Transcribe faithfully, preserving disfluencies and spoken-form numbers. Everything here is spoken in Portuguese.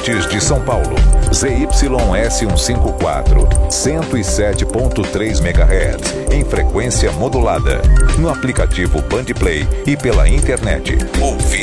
Bandeirantes de São Paulo. Z Y S cento e cinquenta e quatro, cento e sete ponto três megahertz, em frequência modulada. No aplicativo Bandplay e pela internet. Ouvir